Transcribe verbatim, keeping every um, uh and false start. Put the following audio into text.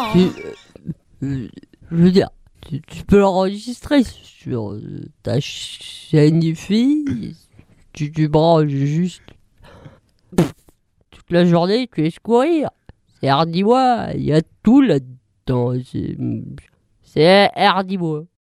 Tu, euh, je veux dire, tu, tu peux l'enregistrer sur euh, ta chaîne IFI. Tu, tu branches juste toute la journée, tu laisses courir. C'est Hardy Bois, il y a tout là-dedans. C'est, c'est Hardy Bois.